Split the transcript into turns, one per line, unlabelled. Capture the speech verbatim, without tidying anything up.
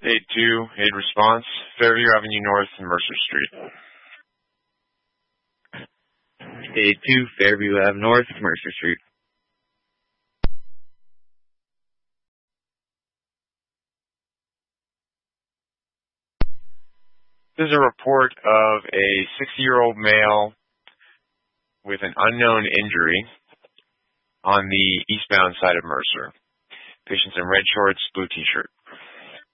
eight two, aid response, Fairview Avenue North and Mercer Street.
eight two, Fairview Avenue North, Mercer Street.
This is a report of a sixty-year-old male with an unknown injury on the eastbound side of Mercer. Patient's in red shorts, blue t-shirt.